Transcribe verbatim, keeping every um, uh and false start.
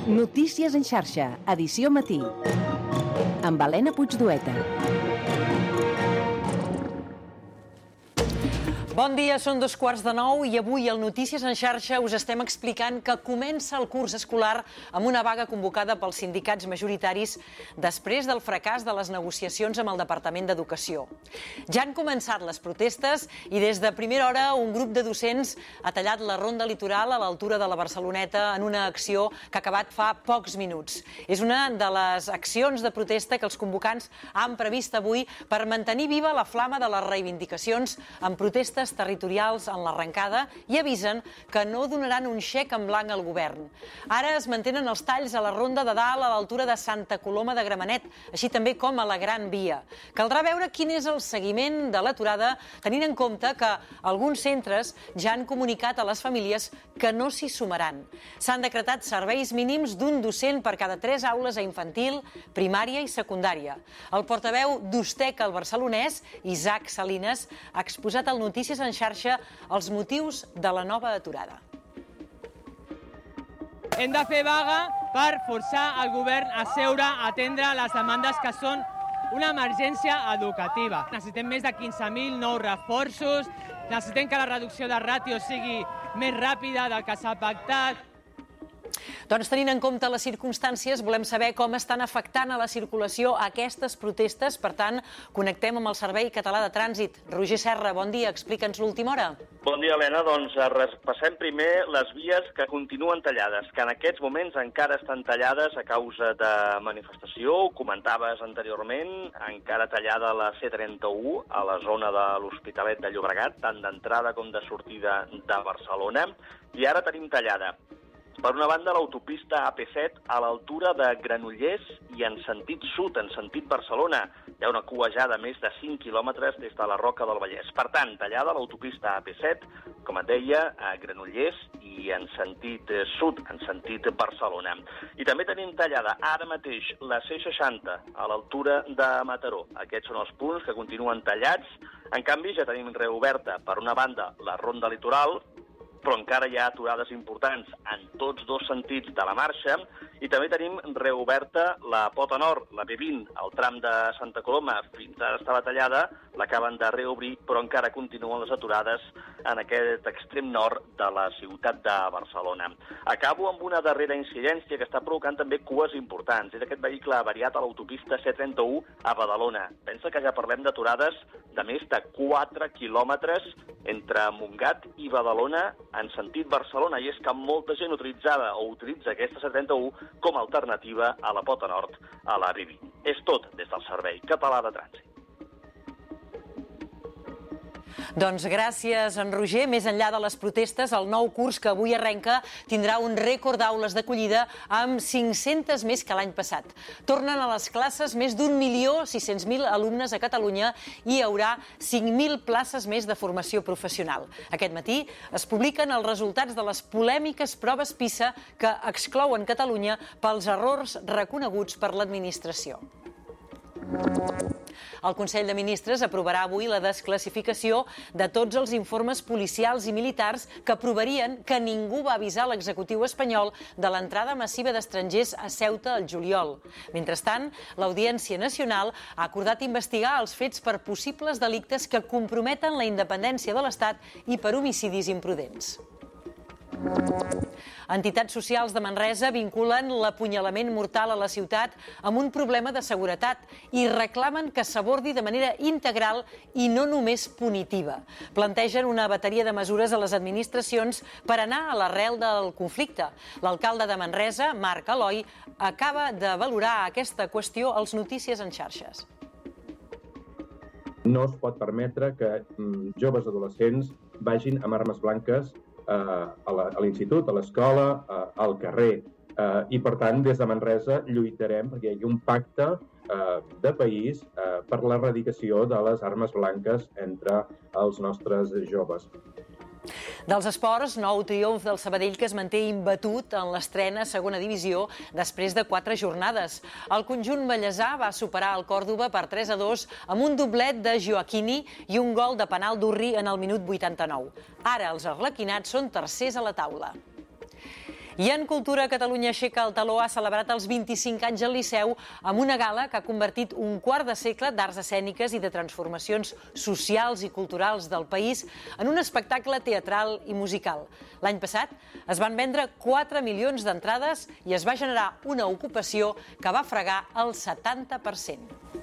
Notícies en xarxa, edició matí. Amb Helena Puigdueta. Bon dia, són dos quarts de nou i avui al Notícies en xarxa us estem explicant que comença el curs escolar amb una vaga convocada pels sindicats majoritaris després del fracàs de les negociacions amb el Departament d'Educació. Ja han començat les protestes i des de primera hora un grup de docents ha tallat la ronda litoral a l'altura de la Barceloneta en una acció que ha acabat fa pocs minuts. És una de les accions de protesta que els convocants han previst avui per mantenir viva la flama de les reivindicacions en protestes territorials en l'arrencada i avisen que no donaran un xec en blanc al govern. Ara es mantenen els talls a la ronda de dalt a l'altura de Santa Coloma de Gramenet, així també com a la Gran Via. Caldrà veure quin és el seguiment de l'aturada, tenint en compte que alguns centres ja han comunicat a les famílies que no s'hi sumaran. S'han decretat serveis mínims d'un docent per cada tres aules a infantil, primària i secundària. El portaveu d'Ustec al Barcelonès, Isaac Salines, ha exposat al Notícies en xarxa els motius de la nova aturada. Hem de fer vaga per forçar el govern a seure, a atendre les demandes que són una emergència educativa. Necessitem més de quinze mil nous reforços, necessitem que la reducció de ràtio sigui més ràpida del que s'ha pactat. Doncs tenint en compte les circumstàncies, volem saber com estan afectant a la circulació aquestes protestes. Per tant, connectem amb el Servei Català de Trànsit. Roger Serra, bon dia, explica'ns l'última hora. Bon dia, Helena. Doncs repassem primer les vies que continuen tallades, que en aquests moments encara estan tallades a causa de manifestació. Ho comentaves anteriorment, encara tallada la C trenta-u a la zona de l'Hospitalet de Llobregat, tant d'entrada com de sortida de Barcelona. I ara tenim tallada, per una banda, l'autopista A P set a l'altura de Granollers i en sentit sud, en sentit Barcelona. Hi ha una cua ja de més de cinc quilòmetres des de la Roca del Vallès. Per tant, tallada l'autopista A P set, com et deia, a Granollers i en sentit sud, en sentit Barcelona. I també tenim tallada ara mateix la C seixanta a l'altura de Mataró. Aquests són els punts que continuen tallats. En canvi, ja tenim reoberta, per una banda, la ronda litoral, però encara hi ha aturades importants en tots dos sentits de la marxa, i també tenim reoberta la pota nord, la B vint, el tram de Santa Coloma, fins ara estava tallada, l'acaben de reobrir, però encara continuen les aturades en aquest extrem nord de la ciutat de Barcelona. Acabo amb una darrera incidència que està provocant també cues importants. És aquest vehicle avariat a l'autopista C trenta-u a Badalona. Pensa que ja parlem d'aturades de més de quatre quilòmetres entre Montgat i Badalona en sentit Barcelona, i és que molta gent utilitzava o utilitza aquesta C trenta-u com a alternativa a la pota nord, a la B vint. És tot des del Servei Català de Trànsit. Doncs gràcies, en Roger. Més enllà de les protestes, el nou curs que avui arrenca tindrà un rècord d'aules d'acollida amb cinc-centes més que l'any passat. Tornen a les classes més d'un milió sis-cents mil alumnes a Catalunya i hi haurà cinc mil places més de formació professional. Aquest matí es publiquen els resultats de les polèmiques proves PISA que exclouen Catalunya pels errors reconeguts per l'administració. El Consell de Ministres aprovarà avui la desclassificació de tots els informes policials i militars que provarien que ningú va avisar l'executiu espanyol de l'entrada massiva d'estrangers a Ceuta al juliol. Mentrestant, l'Audiència Nacional ha acordat investigar els fets per possibles delictes que comprometen la independència de l'Estat i per homicidis imprudents. Entitats socials de Manresa vinculen l'apunyalament mortal a la ciutat amb un problema de seguretat i reclamen que s'abordi de manera integral i no només punitiva. Plantegen una bateria de mesures a les administracions per anar a l'arrel del conflicte. L'alcalde de Manresa, Marc Aloi, acaba de valorar aquesta qüestió als Notícies en xarxes. No es pot permetre que joves adolescents vagin amb armes blanques a l'institut, a l'escola, al carrer. I, per tant, des de Manresa lluitarem perquè hi hagi un pacte de país per l'erradicació de les armes blanques entre els nostres joves. Dels esports, nou triomf del Sabadell que es manté imbatut en l'estrena a segona divisió després de quatre jornades. El conjunt ballesà va superar el Còrdova per tres a dos amb un doblet de Joaquini i un gol de penal d'Urri en el minut vuitanta-nou. Ara els arlequinats són tercers a la taula. I en Cultura, Catalunya aixeca el taló ha celebrat els vint-i-cinc anys al Liceu amb una gala que ha convertit un quart de segle d'arts escèniques i de transformacions socials i culturals del país en un espectacle teatral i musical. L'any passat es van vendre quatre milions d'entrades i es va generar una ocupació que va fregar el setanta per cent.